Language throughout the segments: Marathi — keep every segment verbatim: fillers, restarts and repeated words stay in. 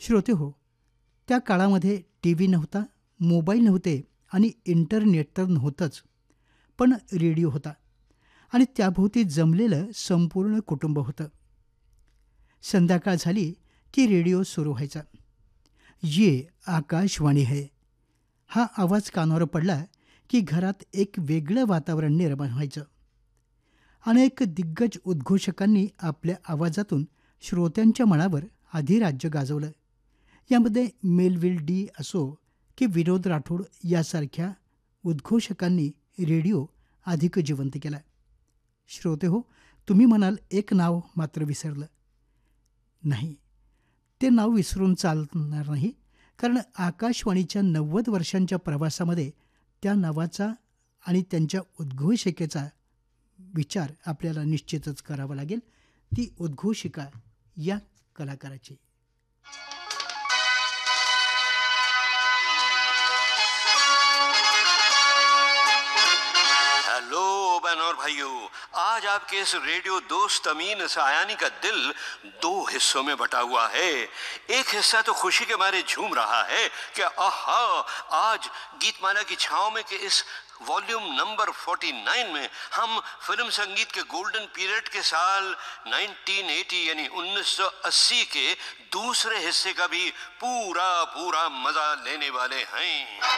श्रोते हो, त्या काळामध्ये टी व्ही नव्हता, मोबाईल नव्हते आणि इंटरनेट तर नव्हतंच. पण रेडिओ होता आणि त्याभोवती जमलेलं संपूर्ण कुटुंब होतं. संध्याकाळ झाली की रेडिओ सुरू व्हायचा. ये आकाशवाणी है हा आवाज कानावर पडला की घरात एक वेगळं वातावरण निर्माण व्हायचं. अनेक दिग्गज उद्घोषकांनी आपल्या आवाजातून श्रोत्यांच्या मनावर अधिराज्य गाजवलं. यामध्ये मेलविल डी असो की विनोद राठोड यासारख्या उद्घोषकांनी रेडिओ अधिक जिवंत केला. श्रोते हो, तुम्ही म्हणाल एक नाव मात्र विसरलं. नाही, ते नाव विसरून चालणार नाही, कारण आकाशवाणीच्या नव्वद वर्षांच्या प्रवासामध्ये त्या नावाचा आणि त्यांच्या उद्घोषिकेचा विचार आपल्याला निश्चितच करावा लागेल. ती उद्घोषिका या कलाकाराची. हेलो बहनों और भाइयों, आज आपके इस रेडियो दोस्त अमीन सायानी का दिल दो हिस्सों में बटा हुआ है. एक हिस्सा तो खुशी के मारे झूम रहा है कि आहा, आज गीतमाला की छांव में के इस वॉल्यूम नंबर उनचास में हम फिल्म संगीत के गोल्डन पीरियड के साल उन्नीस सौ अस्सी यानी उन्नीस सौ अस्सी के दूसरे हिस्से का भी पूरा पूरा मजा लेने वाले हैं.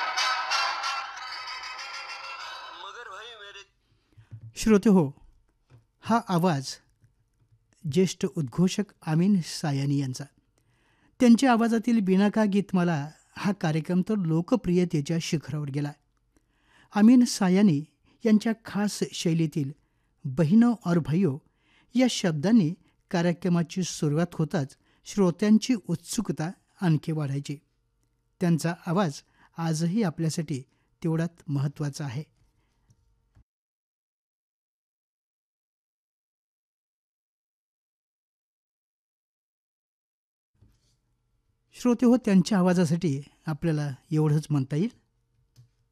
मगर भाई मेरे श्रोते हो, हा आवाज ज्येष्ठ उद्घोषक अमीन सायानी यांचा. त्यांच्या आवाजातील बिनाका गीतमाला हा कार्यक्रम तर लोकप्रियतेच्या शिखरावर गेला. अमीन सायानी यांच्या खास शैलीतील बहिनो और भाइयो या शब्दांनी कार्यक्रमाची सुरुवात होताच श्रोत्यांची उत्सुकता आणखी वाढायची. त्यांचा आवाज आजही आपल्यासाठी तेवढाच महत्त्वाचा आहे. श्रोते हो, त्यांच्या आवाजासाठी आपल्याला एवढंच म्हणता येईल.